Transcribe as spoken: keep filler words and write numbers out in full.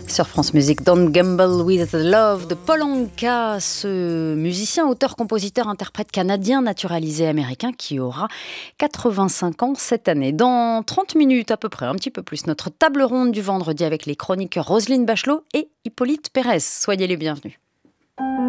Sur France Musique, Don't Gamble with Love de Paul Anka, ce musicien, auteur, compositeur, interprète canadien naturalisé américain qui aura quatre-vingt-cinq ans cette année. Dans trente minutes à peu près, un petit peu plus, notre table ronde du vendredi avec les chroniqueurs Roselyne Bachelot et Hippolyte Pérez. Soyez les bienvenus.